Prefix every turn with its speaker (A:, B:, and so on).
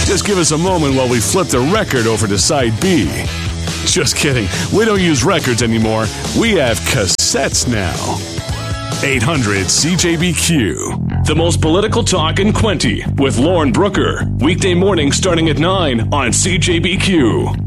A: Just give us a moment while we flip the record over to side B. Just kidding. We don't use records anymore. We have cassettes now. 800 CJBQ. The most political talk in Quinte with Lauren Brooker. Weekday morning starting at 9 on CJBQ.